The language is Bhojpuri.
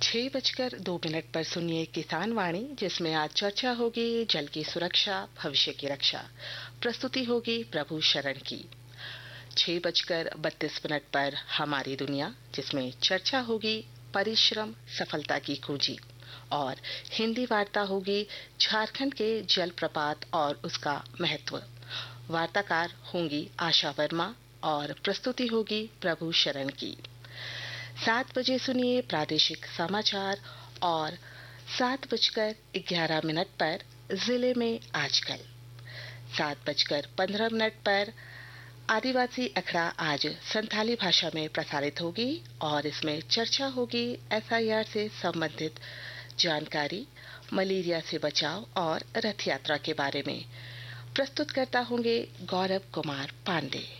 6:02 पर सुनिए किसान वाणी, जिसमें आज चर्चा होगी जल की सुरक्षा भविष्य की रक्षा। प्रस्तुति होगी प्रभु शरण की। 6:32 पर हमारी दुनिया, जिसमें चर्चा होगी परिश्रम सफलता की कुंजी। और हिंदी वार्ता होगी झारखंड के जलप्रपात और उसका महत्व। वार्ताकार होंगी आशा वर्मा और प्रस्तुति होगी प्रभु शरण की। 7 बजे सुनिए प्रादेशिक समाचार और 7:11 पर जिले में आजकल। 7:15 पर आदिवासी अखड़ा आज संथाली भाषा में प्रसारित होगी और इसमें चर्चा होगी एसआईआर से संबंधित जानकारी, मलेरिया से बचाव और रथ यात्रा के बारे में। प्रस्तुत करता होंगे गौरव कुमार पांडे।